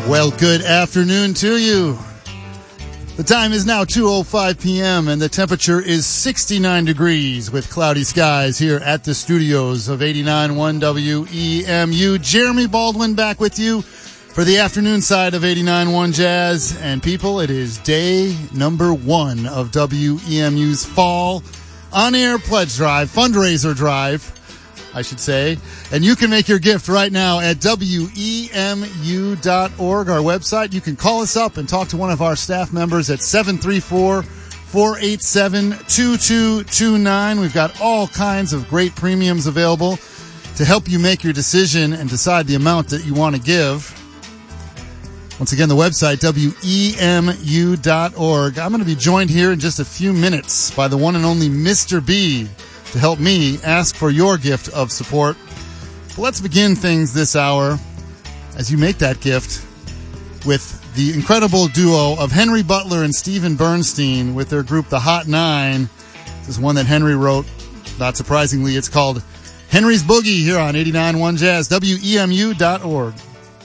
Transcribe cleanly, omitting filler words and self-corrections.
Well, good afternoon to you. The time is now 2:05 p.m. and the temperature is 69 degrees with cloudy skies here at the studios of 89.1 WEMU. Jeremy Baldwin back with you for the afternoon side of 89.1 Jazz. And people, it is day number 1 of WEMU's fall on-air pledge drive, fundraiser drive, I should say. And you can make your gift right now at WEMU.org, our website. You can call us up and talk to one of our staff members at 734-487-2229. We've got all kinds of great premiums available to help you make your decision and decide the amount that you want to give. Once again, the website, WEMU.org. I'm going to be joined here in just a few minutes by the one and only Mr. B to help me ask for your gift of support. But let's begin things this hour as you make that gift with the incredible duo of Henry Butler and Stephen Bernstein with their group, The Hot Nine. This is one that Henry wrote. Not surprisingly, it's called Henry's Boogie here on 89.1 Jazz, WEMU.org.